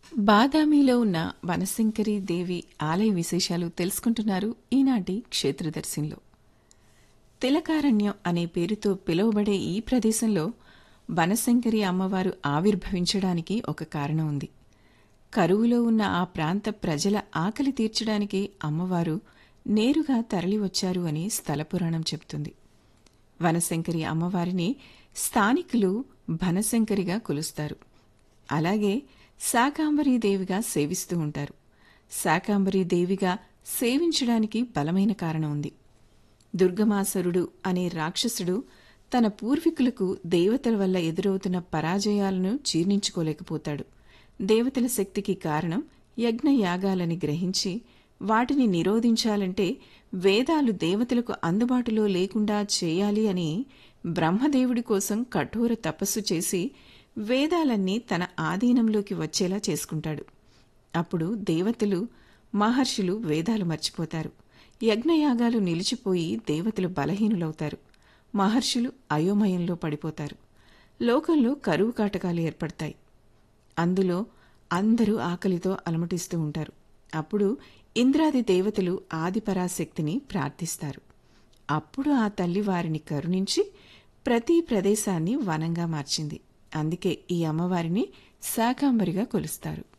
బాదామిలో ఉన్న వనశంకరి దేవి ఆలయ విశేషాలు తెలుసుకుంటున్నారు ఈనాటి క్షేత్రదర్శినిలో. తిలకారణ్యం అనే పేరుతో పిలువబడే ఈ ప్రదేశంలో వనశంకరి అమ్మవారు ఆవిర్భవించడానికి ఒక కారణం ఉంది. కరువులో ఉన్న ఆ ప్రాంత ప్రజల ఆకలి తీర్చడానికి అమ్మవారు నేరుగా తరలివచ్చారు అని స్థలపురాణం చెబుతుంది. వనశంకరి అమ్మవారిని స్థానికులు భనశంకరిగా కొలుస్తారు. అలాగే శాకాంబరీదేవిగా సేవిస్తూ ఉంటారు. శాకాంబరీదేవిగా సేవించడానికి బలమైన కారణం ఉంది. దుర్గమాసురుడు అనే రాక్షసుడు తన పూర్వీకులకు దేవతల వల్ల ఎదురవుతున్న పరాజయాలను జీర్ణించుకోలేకపోతాడు. దేవతల శక్తికి కారణం యజ్ఞయాగాలని గ్రహించి వాటిని నిరోధించాలంటే వేదాలు దేవతలకు అందుబాటులో లేకుండా చేయాలి అని బ్రహ్మదేవుడి కోసం కఠోర తపస్సు చేసి వేదాలన్నీ తన ఆధీనంలోకి వచ్చేలా చేసుకుంటాడు. అప్పుడు దేవతలు, మహర్షులు వేదాలు మర్చిపోతారు. యజ్ఞయాగాలు నిలిచిపోయి దేవతలు బలహీనులవుతారు. మహర్షులు అయోమయంలో పడిపోతారు. లోకంలో కరువు కాటకాలు ఏర్పడతాయి. అందులో అందరూ ఆకలితో అలమటిస్తూ ఉంటారు. అప్పుడు ఇంద్రాది దేవతలు ఆదిపరాశక్తిని ప్రార్థిస్తారు. అప్పుడు ఆ తల్లి వారిని కరుణించి ప్రతి ప్రదేశాన్ని వనంగా మార్చింది. అందుకే ఈ అమ్మవారిని శాకాంబరిగా కొలుస్తారు.